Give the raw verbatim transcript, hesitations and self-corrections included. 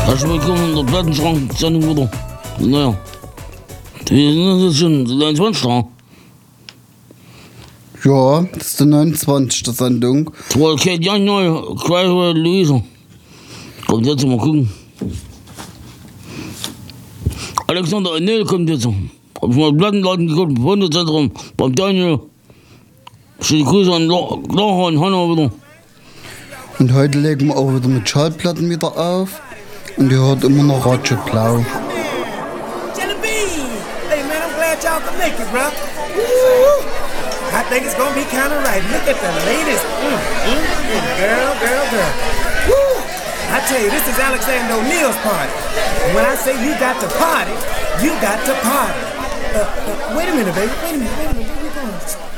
Herzlich willkommen in der Plattenschrank-Sendung wieder. Naja, die ist schon neunundzwanzig. Ja, das ist die neunundzwanzigste Sendung. Zwar Kate Young neu, Cry Luisa. Kommt jetzt mal gucken. Alexander O'Neill kommt jetzt. Hab ich mal im Plattenladen geguckt, im Wunderzentrum, beim Daniel. Schöne Grüße an Lara und Hanna wieder. Und heute legen wir auch wieder mit Schallplatten wieder auf. Und ihr hört immer noch Radio Blau. Jelly Bean! Hey man, I'm glad y'all could make it, bro. Woo! I think it's gonna be kinda right. Look at the latest. Mm, mm, mm. Girl, girl, girl. Woo! I tell you, this is Alexander O'Neill's party. And when I say you got to party, you got to party. Uh, uh, wait a minute, baby. Wait a minute, wait a minute. Where we going?